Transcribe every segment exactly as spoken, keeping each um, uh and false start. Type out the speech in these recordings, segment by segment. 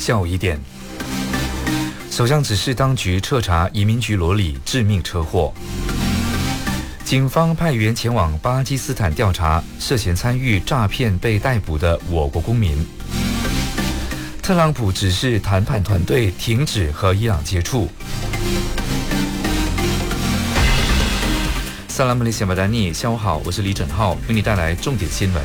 下午一点，首相指示当局彻查移民局罗里致命车祸。警方派员前往巴基斯坦调查涉嫌参与诈骗被逮捕的我国公民。特朗普指示谈判团队停止和伊朗接触。萨拉姆雷西马达尼，下午好，我是李整浩，为你带来重点新闻。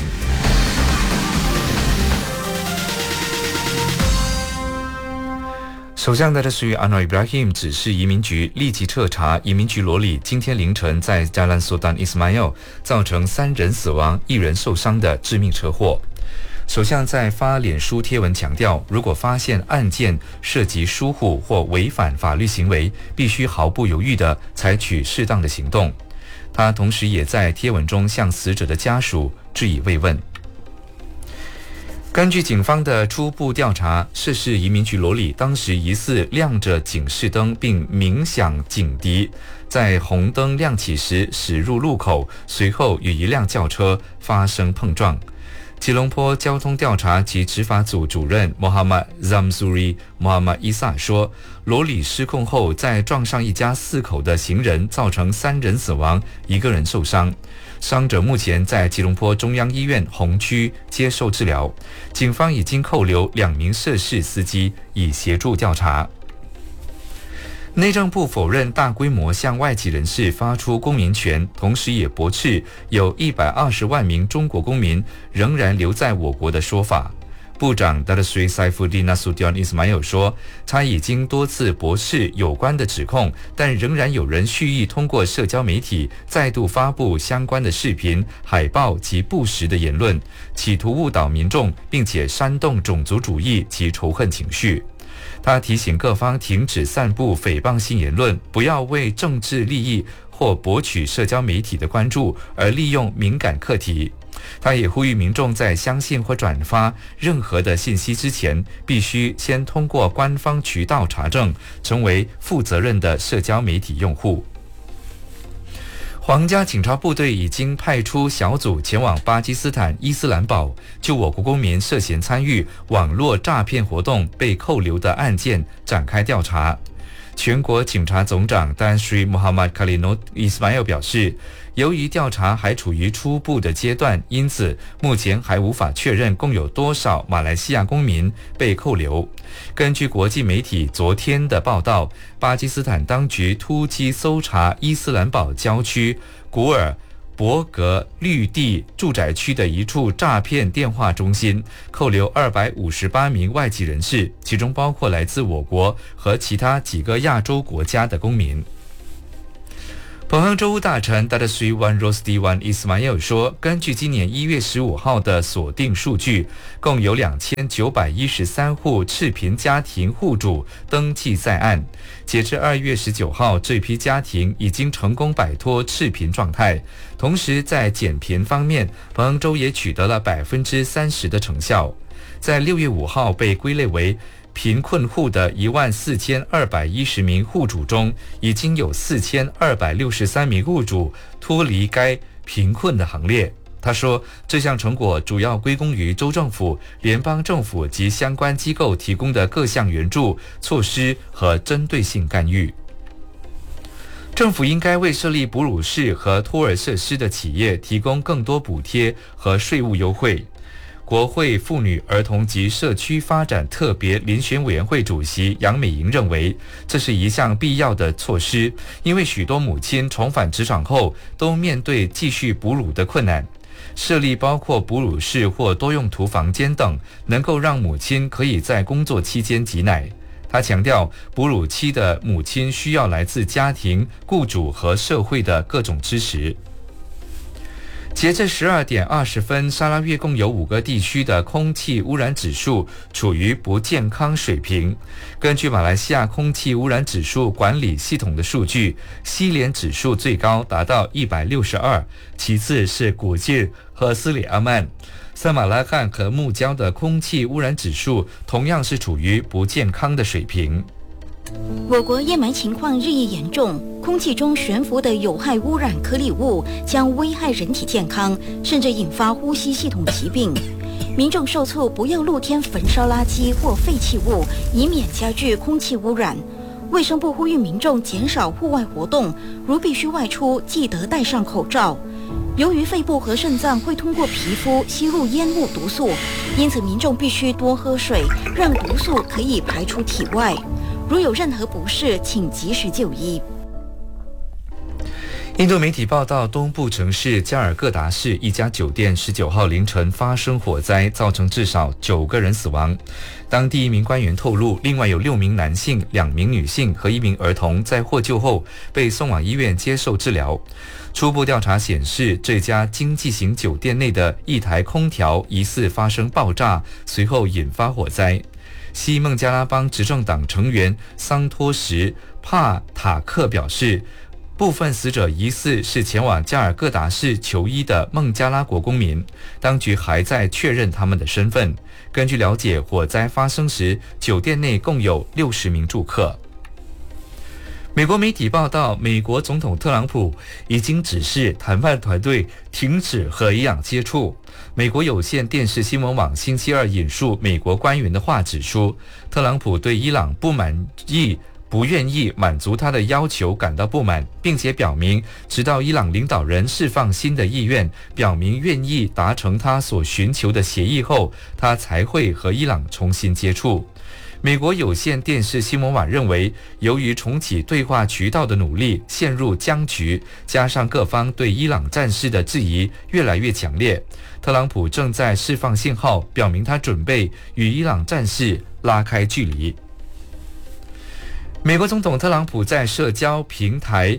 首相达达什安瓦伊布拉希姆指示移民局立即彻查移民局罗里今天凌晨在加兰苏丹伊斯马尔造成三人死亡、一人受伤的致命车祸。首相在发脸书贴文强调，如果发现案件涉及疏忽或违反法律行为，必须毫不犹豫地采取适当的行动。他同时也在贴文中向死者的家属致以慰问。根据警方的初步调查，涉事移民局罗里当时疑似亮着警示灯并鸣响警笛，在红灯亮起时驶入路口，随后与一辆轿车发生碰撞。吉隆坡交通调查及执法组主任 Muhammad Zamzuri Muhammad Isa 说，罗里失控后再撞上一家四口的行人，造成三人死亡，一个人受伤。伤者目前在吉隆坡中央医院红区接受治疗。警方已经扣留两名涉事司机，以协助调查。内政部否认大规模向外籍人士发出公民权，同时也驳斥有一百二十万名中国公民仍然留在我国的说法。部长达达什塞夫蒂纳苏迪安伊斯马尔说，他已经多次驳斥有关的指控，但仍然有人蓄意通过社交媒体再度发布相关的视频、海报及不实的言论，企图误导民众，并且煽动种族主义及仇恨情绪。他提醒各方停止散布诽谤性言论，不要为政治利益或博取社交媒体的关注而利用敏感课题。他也呼吁民众在相信或转发任何的信息之前，必须先通过官方渠道查证，成为负责任的社交媒体用户。皇家警察部队已经派出小组前往巴基斯坦伊斯兰堡，就我国公民涉嫌参与网络诈骗活动被扣留的案件展开调查。全国警察总长丹什瑞穆罕默卡里诺伊斯马尔表示，由于调查还处于初步的阶段，因此目前还无法确认共有多少马来西亚公民被扣留。根据国际媒体昨天的报道，巴基斯坦当局突击搜查伊斯兰堡郊区古尔伯格绿地住宅区的一处诈骗电话中心，扣留二百五十八名外籍人士，其中包括来自我国和其他几个亚洲国家的公民。彭亨州务大臣达达什万罗斯蒂万伊斯马尔说，根据今年一月十五号的锁定数据，共有两千九百一十三户赤贫家庭户主登记在案。截至二月十九号，这批家庭已经成功摆脱赤贫状态。同时，在减贫方面，彭亨州也取得了百分之三十的成效。在六月五号被归类为贫困户的一万四千二百一十名户主中，已经有四千二百六十三名户主脱离该贫困的行列。他说，这项成果主要归功于州政府、联邦政府及相关机构提供的各项援助措施和针对性干预。政府应该为设立哺乳室和托儿设施的企业提供更多补贴和税务优惠。国会妇女、儿童及社区发展特别遴选委员会主席杨美莹认为，这是一项必要的措施，因为许多母亲重返职场后都面对继续哺乳的困难。设立包括哺乳室或多用途房间等，能够让母亲可以在工作期间挤奶。他强调，哺乳期的母亲需要来自家庭、雇主和社会的各种支持。截至十二点二十分，沙拉越共有五个地区的空气污染指数处于不健康水平。根据马来西亚空气污染指数管理系统的数据，西联指数最高达到一百六十二，其次是古晋和斯里阿曼。塞马拉罕和木礁的空气污染指数同样是处于不健康的水平。 我国烟霾情况日益严重，空气中悬浮的有害污染颗粒物将危害人体健康，甚至引发呼吸系统疾病。 民众受促不要露天焚烧垃圾或废弃物，以免加剧空气污染。卫生部呼吁民众减少户外活动，如必须外出，记得戴上口罩。由于肺部和肾脏会通过皮肤吸入烟雾毒素，因此民众必须多喝水，让毒素可以排出体外。如有任何不适，请及时就医。 印度媒体报道，东部城市加尔各答市一家酒店十九号凌晨发生火灾，造成至少九个人死亡。当地一名官员透露，另外有六名男性、两名女性和一名儿童在获救后被送往医院接受治疗。初步调查显示，这家经济型酒店内的一台空调疑似发生爆炸，随后引发火灾。西孟加拉邦执政党成员桑托什·帕塔克表示，部分死者疑似是前往加尔各答市求医的孟加拉国公民，当局还在确认他们的身份。根据了解，火灾发生时，酒店内共有六十名住客。美国媒体报道，美国总统特朗普已经指示谈判团队停止和伊朗接触。美国有线电视新闻网星期二引述美国官员的话指出，特朗普对伊朗不满意、不愿意满足他的要求感到不满，并且表明直到伊朗领导人释放新的意愿，表明愿意达成他所寻求的协议后，他才会和伊朗重新接触。美国有线电视新闻网认为，由于重启对话渠道的努力陷入僵局，加上各方对伊朗战事的质疑越来越强烈，特朗普正在释放信号，表明他准备与伊朗战事拉开距离。美国总统特朗普在社交平台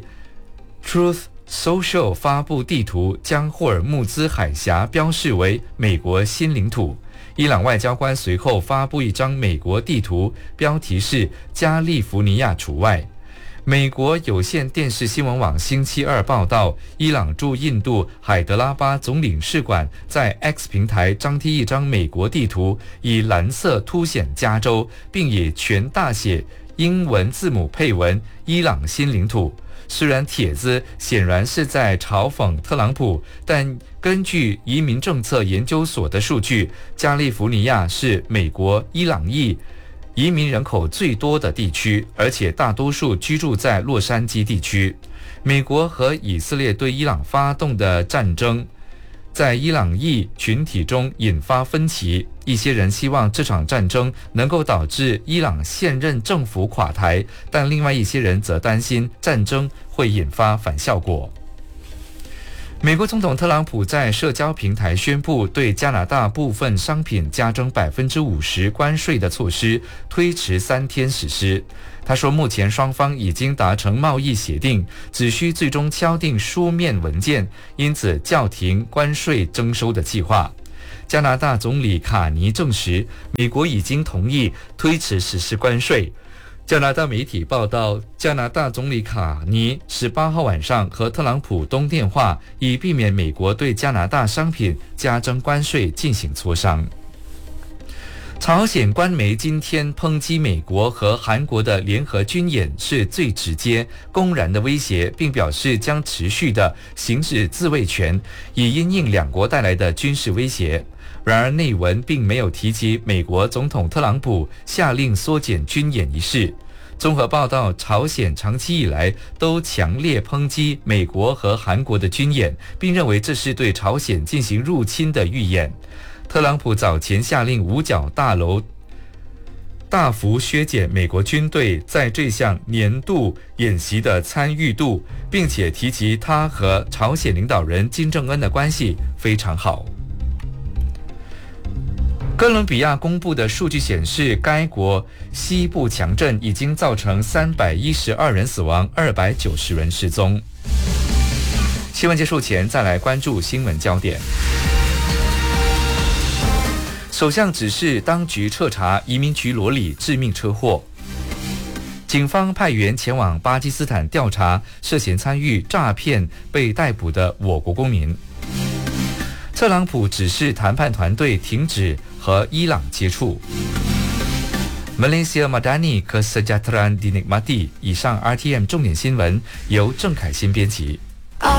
Truth Social 发布地图，将霍尔木兹海峡标示为美国新领土。伊朗外交官随后发布一张美国地图，标题是加利福尼亚除外。美国有线电视新闻网星期二报道，伊朗驻印度海德拉巴总领事馆在 X 平台张贴一张美国地图，以蓝色凸显加州，并以全大写英文字母配文伊朗新领土。虽然帖子显然是在嘲讽特朗普，但根据移民政策研究所的数据，加利福尼亚是美国伊朗裔移民人口最多的地区，而且大多数居住在洛杉矶地区。美国和以色列对伊朗发动的战争在伊朗裔群体中引发分歧，一些人希望这场战争能够导致伊朗现任政府垮台，但另外一些人则担心战争会引发反效果。美国总统特朗普在社交平台宣布对加拿大部分商品加征 百分之五十 关税的措施推迟三天实施。他说，目前双方已经达成贸易协定，只需最终敲定书面文件，因此叫停关税征收的计划。加拿大总理卡尼证实，美国已经同意推迟实施关税。加拿大媒体报道，加拿大总理卡尼十八号晚上和特朗普通电话，以避免美国对加拿大商品加征关税进行磋商。朝鲜官媒今天抨击美国和韩国的联合军演是最直接、公然的威胁，并表示将持续的行使自卫权，以因应两国带来的军事威胁。然而，内文并没有提及美国总统特朗普下令缩减军演一事。综合报道，朝鲜长期以来都强烈抨击美国和韩国的军演，并认为这是对朝鲜进行入侵的预演。特朗普早前下令五角大楼大幅削减美国军队在这项年度演习的参与度，并且提及他和朝鲜领导人金正恩的关系非常好。哥伦比亚公布的数据显示，该国西部强震已经造成三百一十二人死亡，二百九十人失踪。新闻结束前，再来关注新闻焦点。首相指示当局彻查移民局罗里致命车祸。警方派员前往巴基斯坦调查涉嫌参与诈骗被逮捕的我国公民。特朗普指示谈判团队停止和伊朗接触。Malaysia Madani Kesejahteraan Dinikmati。以上 R T M 重点新闻由郑凯欣编辑。